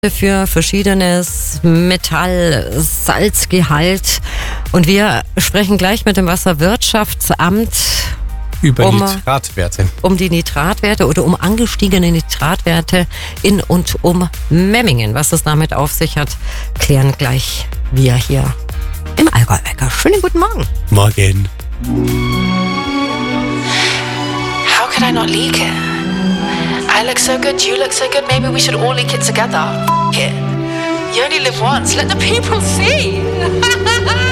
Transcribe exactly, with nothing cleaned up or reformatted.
für verschiedenes Metall, Salzgehalt. Und wir sprechen gleich mit dem Wasserwirtschaftsamt über um, Nitratwerte. Um die Nitratwerte oder um angestiegene Nitratwerte in und um Memmingen. Was es damit auf sich hat, klären gleich wir hier im Allgäu-Wecker. Schönen guten Morgen. Morgen. How could I not leak it? I look so good, you look so good, maybe we should all leak it together. F it. You only live once, let the people see.